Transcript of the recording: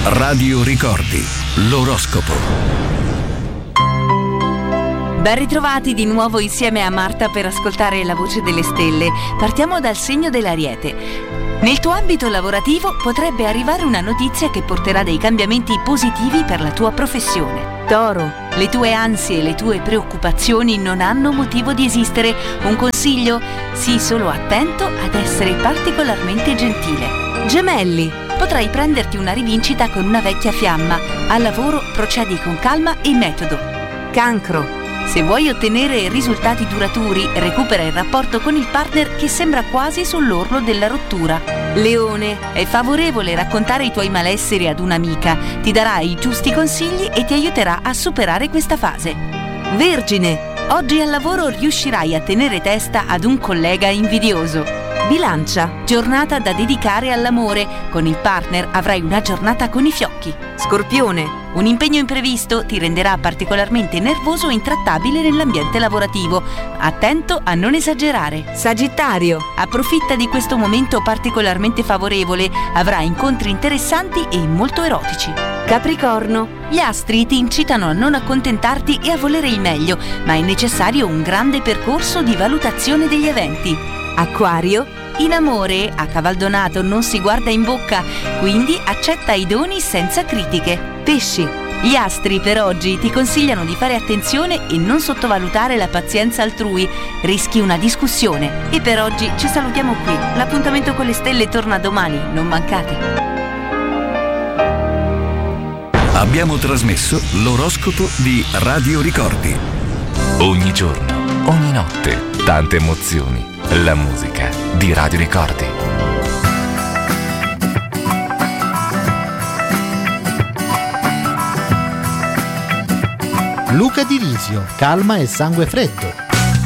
Radio Ricordi, l'oroscopo. Ben ritrovati di nuovo insieme a Marta per ascoltare la voce delle stelle. Partiamo dal segno dell'Ariete. Nel tuo ambito lavorativo potrebbe arrivare una notizia che porterà dei cambiamenti positivi per la tua professione. Toro, le tue ansie e le tue preoccupazioni non hanno motivo di esistere. Un consiglio? Sii solo attento ad essere particolarmente gentile. Gemelli, potrai prenderti una rivincita con una vecchia fiamma. Al lavoro procedi con calma e metodo. Cancro, se vuoi ottenere risultati duraturi, recupera il rapporto con il partner che sembra quasi sull'orlo della rottura. Leone, è favorevole raccontare i tuoi malesseri ad un'amica, ti darà i giusti consigli e ti aiuterà a superare questa fase. Vergine, oggi al lavoro riuscirai a tenere testa ad un collega invidioso. Bilancia, giornata da dedicare all'amore, con il partner avrai una giornata con i fiocchi. Scorpione, un impegno imprevisto ti renderà particolarmente nervoso e intrattabile nell'ambiente lavorativo. Attento a non esagerare. Sagittario, approfitta di questo momento particolarmente favorevole, avrai incontri interessanti e molto erotici. Capricorno, gli astri ti incitano a non accontentarti e a volere il meglio, ma è necessario un grande percorso di valutazione degli eventi. Acquario, in amore a cavaldonato non si guarda in bocca, quindi accetta i doni senza critiche. Pesci, gli astri per oggi ti consigliano di fare attenzione e non sottovalutare la pazienza altrui, rischi una discussione. E per oggi ci salutiamo qui, l'appuntamento con le stelle torna domani, non mancate. Abbiamo trasmesso l'oroscopo di Radio Ricordi. Ogni giorno, ogni notte, tante emozioni. La musica di Radio Ricordi. Luca Di Risio, Calma e sangue freddo.